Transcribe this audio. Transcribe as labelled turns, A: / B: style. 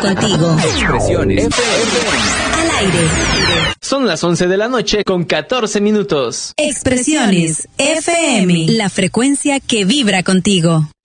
A: contigo.
B: Expresiones FM.
A: Al aire.
C: Son las 11 de la noche con 14 minutos.
A: Expresiones FM. La frecuencia que vibra contigo.